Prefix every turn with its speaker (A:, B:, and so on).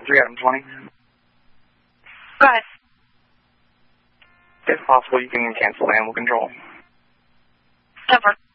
A: 3 Adam 20.
B: Go ahead.
A: If possible, you can cancel animal control.
B: Over.